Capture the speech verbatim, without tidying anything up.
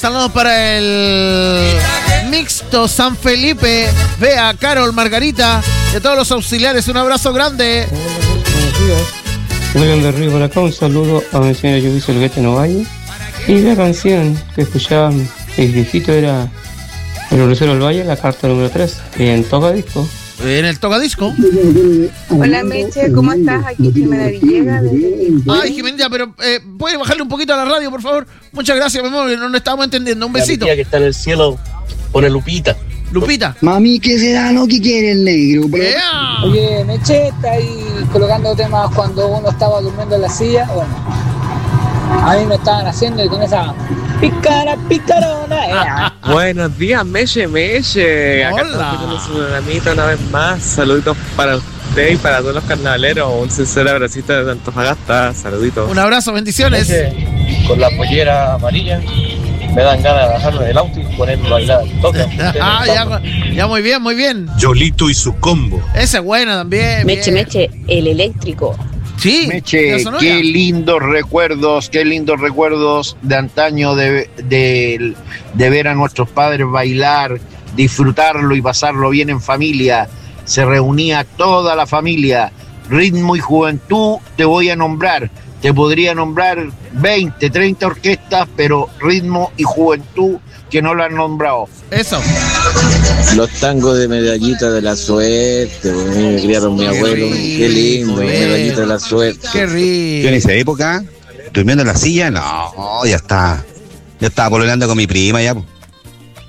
Saludos para el mixto San Felipe, Bea, Carol, Margarita y a todos los auxiliares. Un abrazo grande. Buenos días. William de Río por acá. Un saludo a mi señora Yuvicio Elguete Novalle. Y la canción que escuchaba el viejito era el Lucero del Valle, la carta número tres, en Tocadisco. En el Tocadisco. Hola Meche, ¿cómo estás? Aquí Jimena Villegas. Ay, Jimena, pero eh, ¿puede bajarle un poquito a la radio, por favor? Muchas gracias, mi amor, no nos estábamos entendiendo. Un besito. La que está en el cielo, pone Lupita. Lupita. Mami, ¿qué será lo que quiere el negro? Yeah. Oye, Meche, está ahí colocando temas cuando uno estaba durmiendo en la silla. Bueno, a mí me estaban haciendo y con esa pícara, picarona. Eh. Buenos días, Meche, Meche. Acá Hola. estamos escuchando su programita una vez más. Saluditos para usted y para todos los carnavaleros. Un sincero abracito de Antofagasta. Saluditos. Un abrazo, bendiciones. Meche, con la pollera amarilla me dan ganas de bajarme del auto y ponerme a bailar. Toca. Ah, ya, ya, muy bien, muy bien. Yolito y su combo. Esa es buena también. Meche, bien. Meche, el eléctrico. Sí. Meche, ¿la Sonora? qué lindos recuerdos, qué lindos recuerdos de antaño de, de, de ver a nuestros padres bailar, disfrutarlo y pasarlo bien en familia. Se reunía toda la familia. Ritmo y juventud te voy a nombrar. Te podría nombrar veinte, treinta orquestas, pero ritmo y juventud que no lo han nombrado. Eso. Los tangos de medallita de la suerte, pues, me criaron mi abuelo, qué lindo, medallita de la suerte. Qué rico. Yo en esa época, durmiendo en la silla, no, ya está. Ya estaba pololeando con mi prima ya, pues.